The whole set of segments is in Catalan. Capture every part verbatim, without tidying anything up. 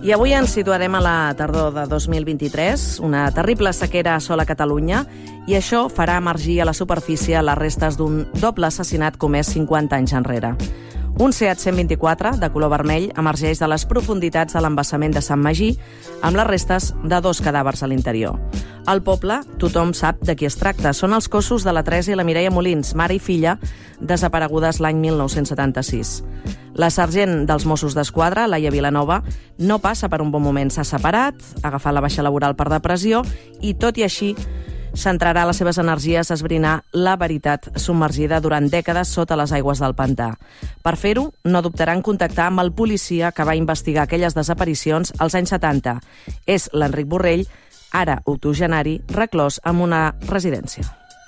I avui ens situarem a la tardor de dos mil vint-i-tres, una terrible sequera assola Catalunya, i això farà emergir a la superfície les restes d'un doble assassinat comès cinquanta anys enrere. Un Seat cent vint-i-quatre, de color vermell, emergeix de les profunditats de l'embassament de Sant Magí amb les restes de dos cadàvers a l'interior. Al poble, tothom sap de qui es tracta. Són els cossos de la Teresa i la Mireia Molins, mare i filla, desaparegudes l'any mil nou-cents setanta-sis. La sergent dels Mossos d'Esquadra, Laia Vilanova, no passa per un bon moment. S'ha separat, ha agafat la baixa laboral per depressió i, tot i així, centrarà les seves energies a esbrinar la veritat submergida durant dècades sota les aigües del pantà. Per fer-ho, no dubtarà en contactar amb el policia que va investigar aquelles desaparicions als anys setanta. És l'Enric Borrell, ara octogenari, reclòs en una residència.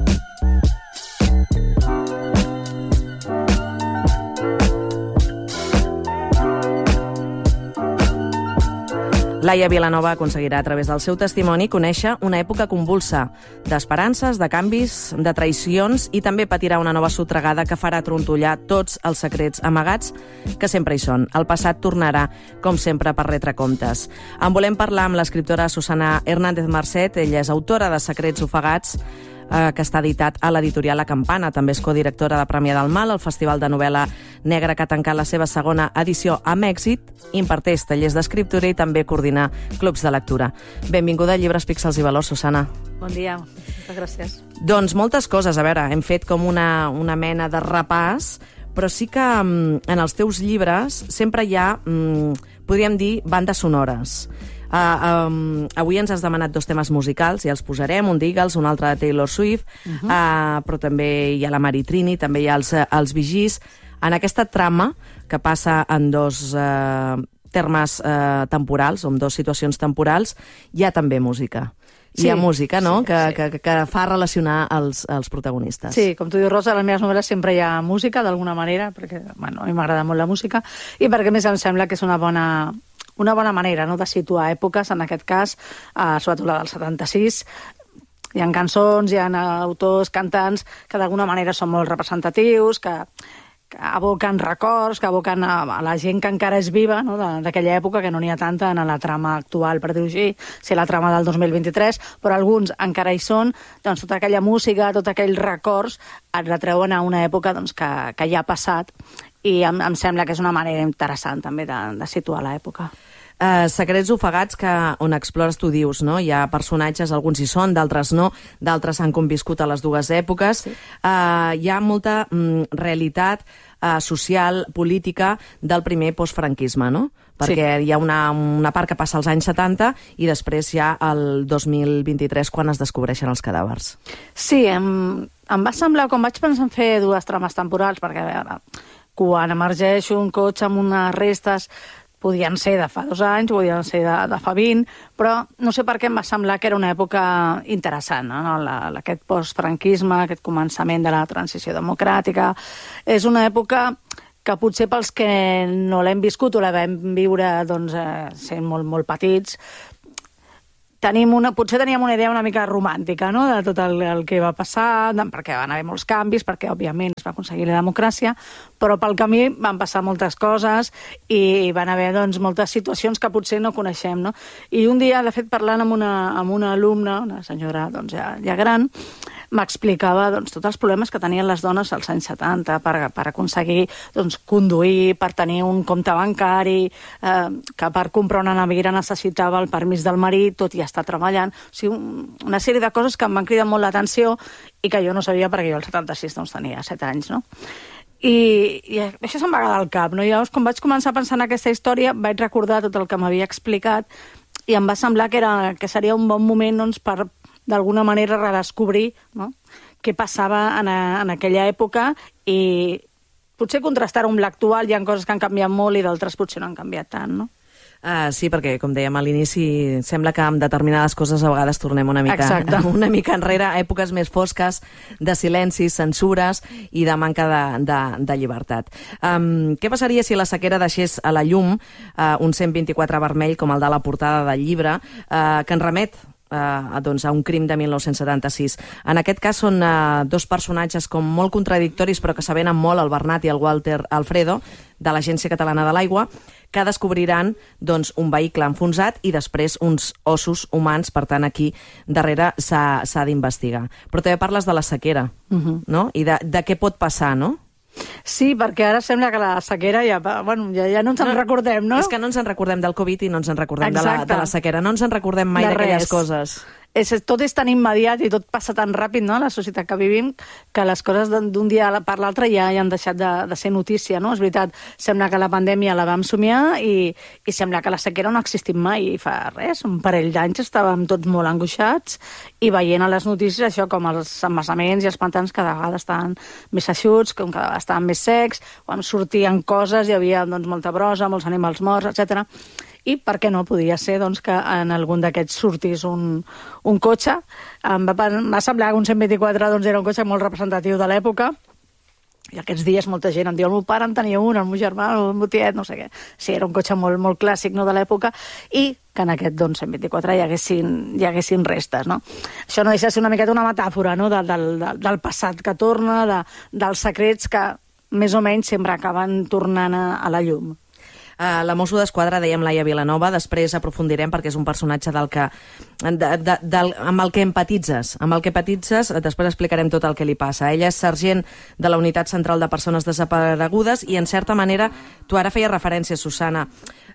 Laia Vilanova aconseguirà a través del seu testimoni conèixer una època convulsa, d'esperances, de canvis, de traïcions, i també patirà una nova sotregada que farà trontollar tots els secrets amagats que sempre hi són. El passat tornarà, com sempre, per retre comptes. En volem parlar amb l'escriptora Susana Hernández Marcet. Ella és autora de Secrets ofegats, que està editat a l'editorial La Campana. També és codirectora de Premià del Mal, el Festival de Novel·la Negra, que ha tancat la seva segona edició amb èxit, imparteix tallers d'escriptura i també coordina clubs de lectura. Benvinguda a Llibres, Píxels i Valors, Susana. Bon dia, moltes gràcies. Doncs moltes coses, a veure, hem fet com una, una mena de repàs, però sí que en els teus llibres sempre hi ha, podríem dir, bandes sonores. Uh, um, avui ens has demanat dos temes musicals, i els posarem, un d'Eagles, un altre de Taylor Swift, uh -huh. uh, però també hi ha la Maritrini, també hi ha els, els Vigis. En aquesta trama, que passa en dos uh, termes uh, temporals, o en dues situacions temporals, hi ha també música. Sí, hi ha música, no?, sí, que, sí. Que, que fa relacionar els, els protagonistes. Sí, com tu dius, Rosa, a les meves novel·les sempre hi ha música, d'alguna manera, perquè bueno, a mi m'agrada molt la música, i perquè més em sembla que és una bona... una bona manera, no?, de situar èpoques, en aquest cas, eh, sobretot la del setanta-sis. Hi ha cançons, hi ha autors, cantants, que d'alguna manera són molt representatius, que, que aboquen records, que aboquen a, a la gent que encara és viva, no?, d'aquella època, que no n'hi ha tanta en la trama actual, per dir-ho així, si la trama del dos mil vint-i-tres, però alguns encara hi són. Doncs tota aquella música, tots aquells records et retreuen a una època doncs, que, que ja ha passat, i em, em sembla que és una manera interessant també de, de situar l'època. Uh, Secrets ofegats, que on explores, tu dius, no? Hi ha personatges, alguns hi són, d'altres no, d'altres han conviscut a les dues èpoques. Sí. Uh, hi ha molta mm, realitat uh, social, política del primer postfranquisme, no? Perquè sí. Hi ha una, una part que passa als anys setanta i després hi ha el dos mil vint-i-tres, quan es descobreixen els cadàvers. Sí, em, em va semblar, com vaig pensar en fer dues trames temporals, perquè a veure, quan emergeix un cotxe amb unes restes, podien ser de fa dos anys, podien ser de, de fa vint, però no sé per què em va semblar que era una època interessant, no? La, aquest postfranquisme, aquest començament de la transició democràtica. És una època que potser pels que no l'hem viscut o la vam viure doncs, eh, sent molt, molt petits, tenim una, potser teníem una idea una mica romàntica, no?, de tot el, el que va passar, perquè van haver molts canvis, perquè, òbviament, es va aconseguir la democràcia, però pel camí van passar moltes coses i van haver, doncs, moltes situacions que potser no coneixem, no? I un dia, de fet, parlant amb una, amb una alumna, una senyora doncs, ja, ja gran, m'explicava doncs, tots els problemes que tenien les dones als anys setanta per, per aconseguir doncs, conduir, per tenir un compte bancari, eh, que per comprar una nevera necessitava el permís del marit, tot i estar treballant. O sigui, una sèrie de coses que em van cridar molt l'atenció i que jo no sabia perquè jo al setanta-sis doncs, tenia set anys, no? I, i això se'm va quedar al cap, no? I llavors, quan vaig començar a pensar en aquesta història, vaig recordar tot el que m'havia explicat i em va semblar que, era, que seria un bon moment doncs, per d'alguna manera redescobrir, no?, què passava en, a, en aquella època i potser contrastar-ho amb l'actual. Hi ha coses que han canviat molt i d'altres potser no han canviat tant, no? Uh, sí, perquè, com dèiem a l'inici, sembla que amb determinades coses a vegades tornem una mica, una mica enrere, a èpoques més fosques, de silencis, censures i de manca de, de, de llibertat. Um, què passaria si la sequera deixés a la llum uh, un cent vint-i-quatre vermell, com el de la portada del llibre, uh, que ens remet eh, doncs, a un crim de mil nou-cents setanta-sis. En aquest cas són eh, dos personatges com molt contradictoris, però que s'avenen molt, el Bernat i el Walter Alfredo, de l'Agència Catalana de l'Aigua, que descobriran doncs, un vehicle enfonsat i després uns ossos humans. Per tant, aquí darrere s'ha d'investigar. Però també parles de la sequera, uh-huh. no? I de, de què pot passar, no? Sí, perquè ara sembla que la sequera ja, bueno, ja, ja no ens en no, recordem, no? És que no ens en recordem del Covid i no ens en recordem de la, de la sequera. No ens en recordem mai d'aquelles coses. És, tot és tan immediat i tot passa tan ràpid, no?, la societat que vivim, que les coses d'un dia per l'altre ja, ja han deixat de, de ser notícia, no? És veritat, sembla que la pandèmia la vam somiar i, i sembla que la sequera no ha existit mai. I fa res, un parell d'anys estàvem tots molt angoixats i veient a les notícies això, com els embassaments i els pantans cada vegada estaven més eixuts, com cada vegada estaven més secs, quan sortien coses, hi havia doncs, molta brossa, molts animals morts, etcètera. I per què no podia ser doncs, que en algun d'aquests sortís un, un cotxe. Em va, va semblar que un cent vint-i-quatre doncs, era un cotxe molt representatiu de l'època, i aquests dies molta gent em diu el meu pare en tenia un, el meu germà, el meu tiet, no sé què. Sí, era un cotxe molt, molt clàssic, no, de l'època, i que en aquest doncs, cent vint-i-quatre hi haguessin, hi haguessin restes. No? Això no deixa de ser una miqueta una metàfora, no? de, del, del, del passat que torna, de, dels secrets que més o menys sempre acaben tornant a, a la llum. Uh, la Mosso d'Esquadra, dèiem Laia Vilanova, després aprofundirem perquè és un personatge del que, de, de, del, amb el que empatitzes, amb el que empatitzes, després explicarem tot el que li passa. Ella és sergent de la Unitat Central de Persones Desaparegudes i, en certa manera, tu ara feies referència, Susana,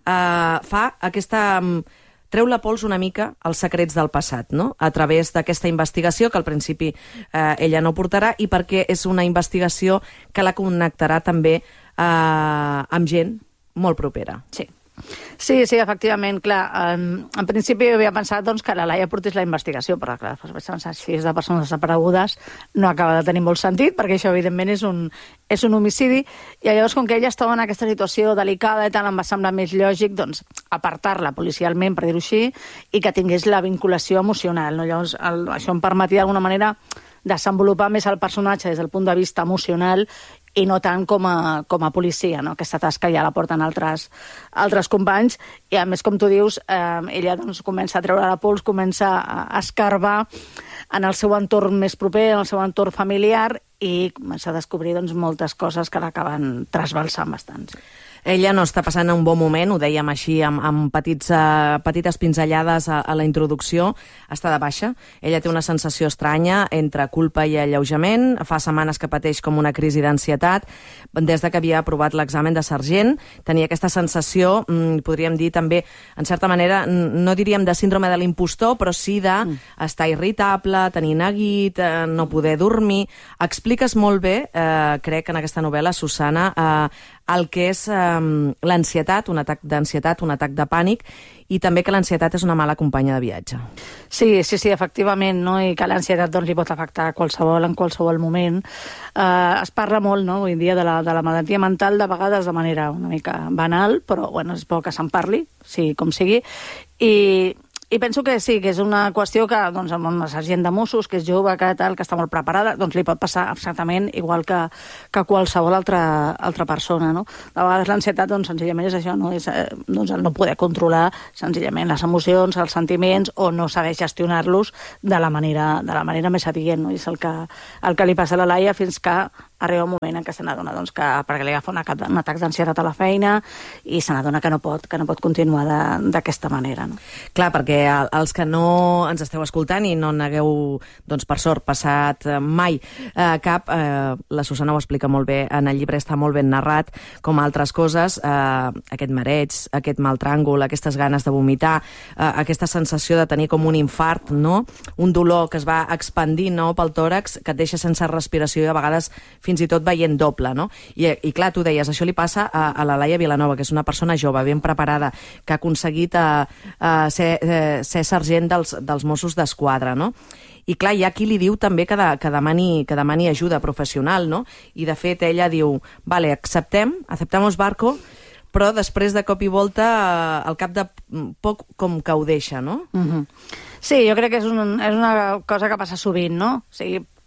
uh, fa aquesta... treu la pols una mica als secrets del passat, no? A través d'aquesta investigació, que al principi eh, ella no portarà, i perquè és una investigació que la connectarà també eh, amb gent molt propera. Sí. Sí, sí, efectivament, clar. En, en principi havia pensat doncs, que la Laia portés la investigació, però clar, si és de persones desaparegudes no acaba de tenir molt sentit, perquè això evidentment és un, és un homicidi, i llavors com que ella estava en aquesta situació delicada i tal, em va semblar més lògic doncs, apartar-la policialment, per dir-ho així, i que tingués la vinculació emocional. No? Llavors el, això em permetia d'alguna manera desenvolupar més el personatge des del punt de vista emocional i no tant com a, com a policia, no? Aquesta tasca ja la porten altres, altres companys, i a més, com tu dius, eh, ella doncs, comença a treure la pols, comença a escarbar en el seu entorn més proper, en el seu entorn familiar, i comença a descobrir doncs, moltes coses que l'acaben trasbalsant bastant. Ella no està passant un bon moment, ho dèiem així, amb, amb petits, uh, petites pinzellades a, a la introducció, està de baixa. Ella té una sensació estranya entre culpa i alleujament, fa setmanes que pateix com una crisi d'ansietat, des de que havia aprovat l'examen de sergent, tenia aquesta sensació, mm, podríem dir també, en certa manera, no diríem de síndrome de l'impostor, però sí d'estar irritable, tenir neguit, eh, no poder dormir. Expliques molt bé, eh, crec, en aquesta novel·la, Susana, eh, el que és eh, l'ansietat, un atac d'ansietat, un atac de pànic, i també que l'ansietat és una mala companya de viatge. Sí, sí, sí, efectivament, no? I que l'ansietat doncs, li pot afectar a qualsevol, en qualsevol moment. Eh, es parla molt, no?, avui en dia de la, de la malaltia mental, de vegades de manera una mica banal, però bueno, és bo que se'n parli, sí, com sigui, i... I penso que sí, que és una qüestió que doncs, amb una sergent de Mossos, que és jove, que, tal, que està molt preparada, doncs li pot passar exactament igual que, que qualsevol altra, altra persona. No? De vegades l'ansietat doncs, senzillament és això, no? És eh, doncs, el no poder controlar senzillament les emocions, els sentiments, o no saber gestionar-los de la manera, de la manera més adient. No? I és el que, el que li passa a la Laia fins que arriba un moment en què se n'adona doncs, que perquè li agafa un, un atac d'ansietat a la feina i se n'adona que no pot, que no pot continuar d'aquesta manera. No? Clar, perquè els que no ens esteu escoltant i no n'hagueu, doncs, per sort, passat mai eh, cap, eh, la Susana ho explica molt bé, en el llibre està molt ben narrat, com altres coses, eh, aquest mareig, aquest mal tràngol, aquestes ganes de vomitar, eh, aquesta sensació de tenir com un infart, no? Un dolor que es va expandint, no?, pel tòrax, que et deixa sense respiració i a vegades fins i tot veient doble, no? I, i clar, tu deies, això li passa a, a la Laia Vilanova, que és una persona jove, ben preparada, que ha aconseguit a, a ser, a ser sergent dels, dels Mossos d'Esquadra, no? I clar, hi ha qui li diu també que, de, que, demani, que demani ajuda professional, no? I de fet ella diu, vale, acceptem, aceptamos barco, però després de cop i volta, al cap de poc, com que ho deixa, no? Mm-hmm. Sí, jo crec que és, un, és una cosa que passa sovint, no? O sigui,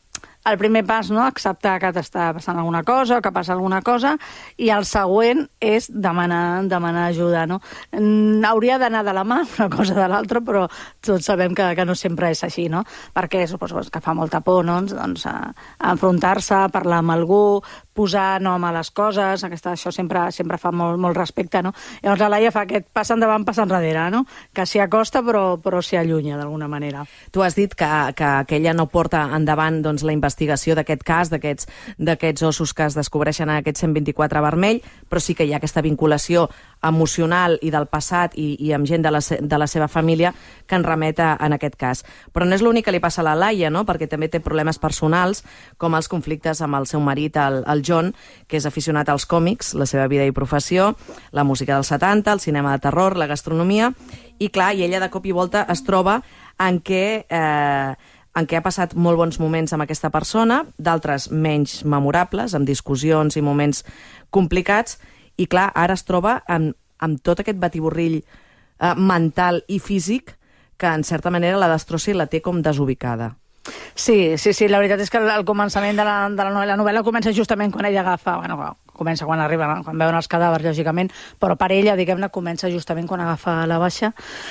el primer pas, no?, acceptar que t'està passant alguna cosa, que passa alguna cosa, i el següent és demanar, demanar ajuda, no? Hauria d'anar de la mà una cosa de l'altra, però tots sabem que, que no sempre és així, no? Perquè suposo que fa molta por, no?, doncs, a, a enfrontar-se, a parlar amb algú, posar nom a les coses, aquesta, això sempre, sempre fa molt, molt respecte, no? Llavors la Laia fa aquest pas endavant, pas enrere, no? Que s'hi acosta però, però s'hi allunya d'alguna manera. Tu has dit que, que, que ella no porta endavant doncs, la investigació d'aquest cas, d'aquests ossos que es descobreixen en aquest cent vint-i-quatre vermell, però sí que hi ha aquesta vinculació emocional i del passat i, i amb gent de la, de la seva família que en remeta en aquest cas. Però no és l'únic que li passa a la Laia, no? Perquè també té problemes personals, com els conflictes amb el seu marit, el, el John, que és aficionat als còmics, la seva vida i professió, la música dels setanta, el cinema de terror, la gastronomia, i clar, i ella de cop i volta es troba en què, eh, en què ha passat molt bons moments amb aquesta persona, d'altres menys memorables, amb discussions i moments complicats, i clar, ara es troba amb, amb tot aquest batiborrill eh, mental i físic que en certa manera la destrossa i la té com desubicada. Sí, sí, sí, la veritat és que el començament de la, de la novel·la, la novel·la comença justament quan ella agafa, bueno, comença quan arriben, quan veuen els cadàvers, lògicament, però per ella, diguem-ne, comença justament quan agafa la baixa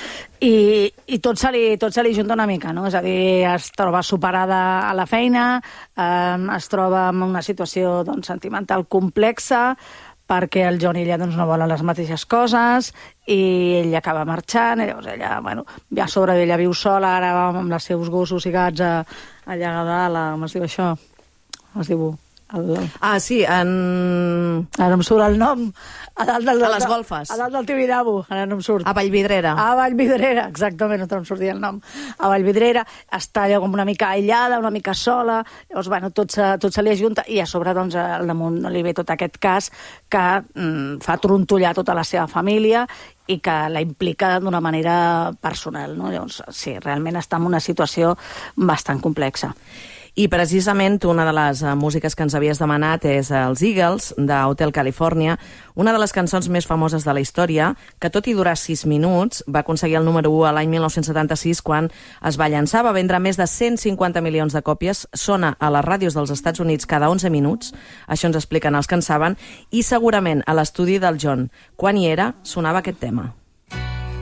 i, i tot, se li, tot se li junta una mica, no? És a dir, es troba superada a la feina, eh, es troba en una situació doncs, sentimental complexa, perquè el John i ella doncs, no volen les mateixes coses i ell acaba marxant, i llavors ella, bueno, a sobre d'ella viu sola, ara va amb els seus gossos i gats a, allà a dalt, a, com es diu això? Com es diu? El... Ah, sí, en... Ara no em surt el nom. A, dalt del, a les golfes. A dalt del Tibidabo, ara no em surt. A Vallvidrera. A Vallvidrera, exactament, no em sortia el nom. A Vallvidrera, està allò com una mica aïllada, una mica sola, llavors, bueno, tot se, tot se li ajunta, i a sobre, doncs, al damunt no li ve tot aquest cas que mm, fa trontollar tota la seva família i que la implica d'una manera personal, no? Llavors, sí, realment està en una situació bastant complexa. I precisament una de les uh, músiques que ens havies demanat és els Eagles, de Hotel California, una de les cançons més famoses de la història, que tot i durar sis minuts, va aconseguir el número u a l'any mil nou-cents setanta-sis quan es va llançar, va vendre més de cent cinquanta milions de còpies, sona a les ràdios dels Estats Units cada onze minuts, això ens expliquen els que en saben, i segurament a l'estudi del John, quan hi era, sonava aquest tema.